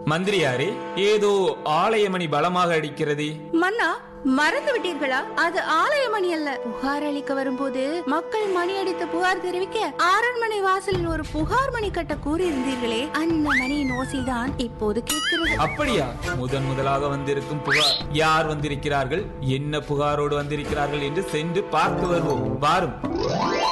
மந்திரியாரே, ஏதோ ஆலயமணி பலமாக அடிக்கிறது. மன்னா, மறந்து விட்டீர்களா? அது ஆலயமணி அல்ல. புகார் அளிக்க வரும்போது மக்கள் மணி அடித்து புகார் தெரிவிக்க அரண்மனை வாசலில் ஒரு புகார் மணி கட்ட கூறியிருந்தீர்களே, அந்த மணியின் ஓசைதான் இப்போது கேட்கிறது. அப்படியா? முதலாக வந்திருக்கும் புகார். யார் வந்திருக்கிறார்கள், என்ன புகாரோடு வந்திருக்கிறார்கள் என்று சென்று பார்த்து வருவோம். வாரும்.